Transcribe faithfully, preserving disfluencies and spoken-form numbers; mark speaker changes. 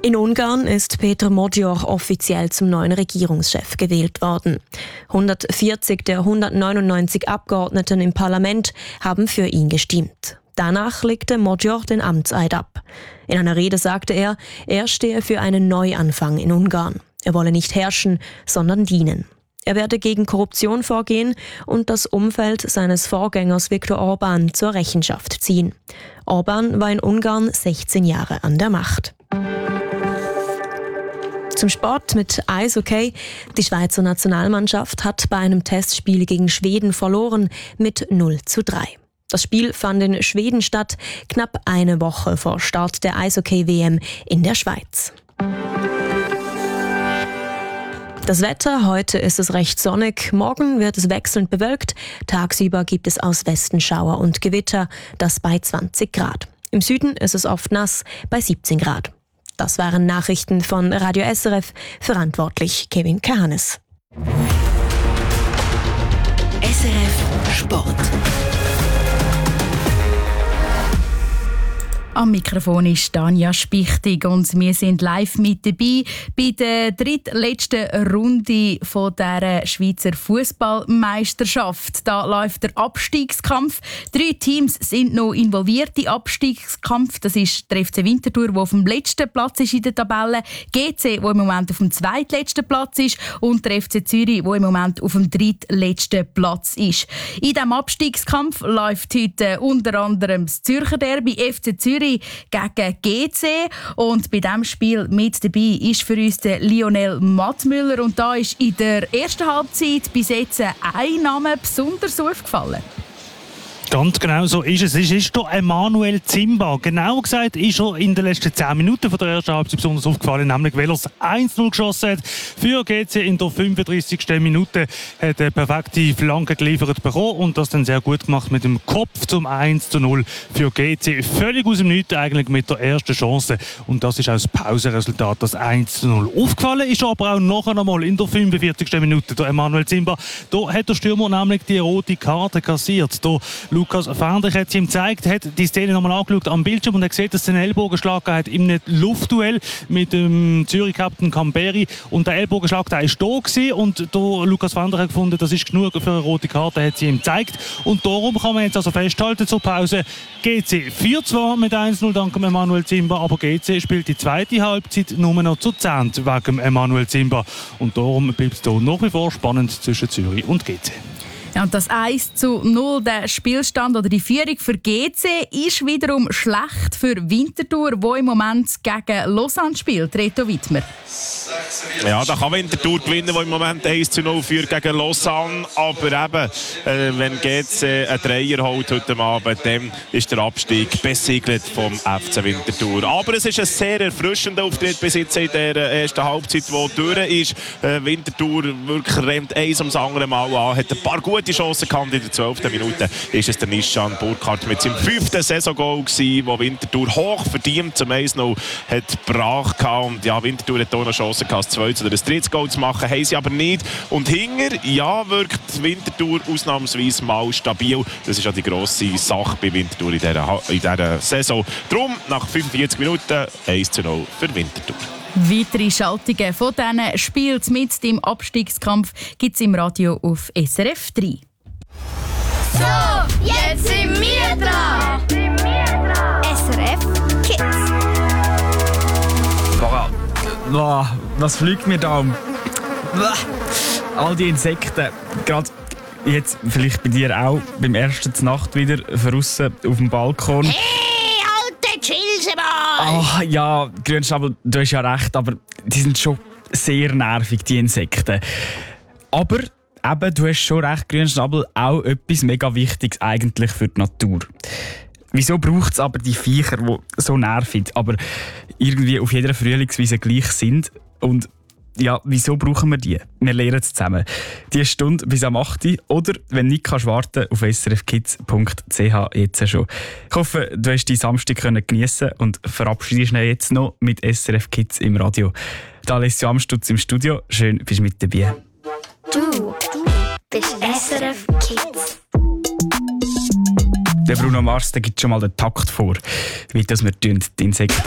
Speaker 1: In Ungarn ist Péter Magyar offiziell zum neuen Regierungschef gewählt worden. hundertvierzig der hundertneunundneunzig Abgeordneten im Parlament haben für ihn gestimmt. Danach legte Magyar den Amtseid ab. In einer Rede sagte er, er stehe für einen Neuanfang in Ungarn. Er wolle nicht herrschen, sondern dienen. Er werde gegen Korruption vorgehen und das Umfeld seines Vorgängers Viktor Orbán zur Rechenschaft ziehen. Orbán war in Ungarn sechzehn Jahre an der Macht. Zum Sport mit Eishockey. Die Schweizer Nationalmannschaft hat bei einem Testspiel gegen Schweden verloren mit null zu drei. Das Spiel fand in Schweden statt, knapp eine Woche vor Start der Eishockey-W M in der Schweiz. Das Wetter, heute ist es recht sonnig, morgen wird es wechselnd bewölkt, tagsüber gibt es aus Westen Schauer und Gewitter, das bei zwanzig Grad. Im Süden ist es oft nass, bei siebzehn Grad. Das waren Nachrichten von Radio S R F, verantwortlich Kevin Kahanes.
Speaker 2: S R F Sport.
Speaker 3: Am Mikrofon ist Tanja Spichtig und wir sind live mit dabei bei der drittletzten Runde von der Schweizer Fußballmeisterschaft. Da läuft der Abstiegskampf. Drei Teams sind noch involviert im Abstiegskampf. Das ist der F C Winterthur, der auf dem letzten Platz ist in der Tabelle, G C, der im Moment auf dem zweitletzten Platz ist, und der F C Zürich, der im Moment auf dem drittletzten Platz ist. In diesem Abstiegskampf läuft heute unter anderem das Zürcher Derby, F C Zürich gegen G C, und bei diesem Spiel mit dabei ist für uns der Lionel Mattmüller, und da ist in der ersten Halbzeit bis jetzt ein Name besonders aufgefallen.
Speaker 4: Ganz genau so ist es. Es ist der Emanuel Zimba. Genau gesagt ist er in den letzten zehn Minuten von der ersten Halbzeit besonders aufgefallen, nämlich weil er das eins zu null geschossen hat. Für G C in der fünfunddreißigsten Minute hat er perfekte Flanke geliefert bekommen und das dann sehr gut gemacht mit dem Kopf zum eins zu null für G C. Völlig aus dem Nichts eigentlich mit der ersten Chance. Und das ist auch das Pausenresultat, das eins zu null. Aufgefallen ist aber auch noch einmal in der fünfundvierzigsten Minute der Emanuel Zimba. Da hat der Stürmer nämlich die rote Karte kassiert. Der Lukas Fendrich hat sie ihm gezeigt, hat die Szene nochmal angeschaut am Bildschirm und hat gesehen, dass es einen Ellbogenschlag hat in einem Luftduell mit dem Zürich-Captain Camberi. Und der Ellbogenschlag, der war da gewesen, und der Lukas Fendrich hat gefunden, das ist genug für eine rote Karte, hat sie ihm gezeigt. Und darum kann man jetzt also festhalten zur Pause, G C führt zwar mit eins zu null dank Emanuel Zimba, aber G C spielt die zweite Halbzeit nur noch zu zehn wegen Emanuel Zimba. Und darum bleibt es hier nach wie vor spannend zwischen Zürich und G C.
Speaker 3: Ja, und das eins zu null, der Spielstand oder die Führung für G C, ist wiederum schlecht für Winterthur, wo im Moment gegen Lausanne spielt. Reto Wittmer.
Speaker 5: Ja, da kann Winterthur gewinnen, wo im Moment eins zu null führt gegen Lausanne. Aber eben, äh, wenn G C einen Dreier holt heute Abend, dann ist der Abstieg besiegelt vom F C Winterthur. Aber es ist ein sehr erfrischender Auftritt bis jetzt in der ersten Halbzeit, die durch ist. Äh, Winterthur wirklich rennt eins ums andere Mal an, hat ein paar gute Chancen gehabt. In der zwölften Minute ist es der Nishan Burkhardt mit seinem fünften Saisongoal gewesen, wo Winterthur hoch verdient zum eins zu null hat gebracht. Und ja, Winterthur hat auch noch Chance gehabt, das zweite oder das dritte Goal zu machen, haben sie aber nicht. Und hinger, ja, wirkt Winterthur ausnahmsweise mal stabil. Das ist ja die grosse Sache bei Winterthur in dieser, in dieser Saison. Darum nach fünfundvierzig Minuten eins zu null für Winterthur.
Speaker 3: Weitere Schaltungen von diesen Spielen mit dem Abstiegskampf gibt es im Radio auf S R F drei.
Speaker 6: So, jetzt sind wir dran! S R F Kids.
Speaker 7: Boah, boah, was fliegt mir da um? Boah, all die Insekten. Gerade jetzt vielleicht bei dir auch beim ersten zur Nacht wieder draussen auf dem Balkon.
Speaker 6: Hey, alte Chilseball!
Speaker 7: Ah, ja, Grünschnabel, du hast ja recht, aber die sind schon sehr nervig, die Insekten. Aber eben, du hast schon recht, Grünschnabel, auch etwas mega Wichtiges eigentlich für die Natur. Wieso braucht es aber die Viecher, die so nerven, aber irgendwie auf jeder Frühlingswiese gleich sind? Und ja, wieso brauchen wir die? Wir lernen es zusammen. Die Stunde bis am acht Uhr oder, wenn nicht kannst warten, auf s r f kids punkt c h jetzt schon. Ich hoffe, du hast deinen Samstag geniessen und verabschiedest dich jetzt noch mit S R F Kids im Radio. Da Alessio Amstutz im Studio. Schön, bist du mit dabei.
Speaker 6: Du bist S R F Kids.
Speaker 7: Der Bruno Mars, der gibt schon mal den Takt vor, wie das wir die Insekten